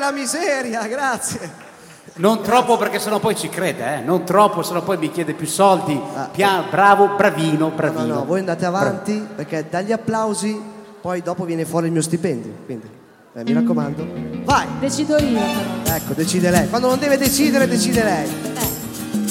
la miseria, grazie. Non troppo perché sennò poi ci crede, non troppo, sennò poi mi chiede più soldi. Bravo, bravino. No, voi andate avanti perché dagli applausi poi dopo viene fuori il mio stipendio, quindi mi raccomando, vai. Decido io però. Ecco, decide lei. Quando non deve decidere, decide lei.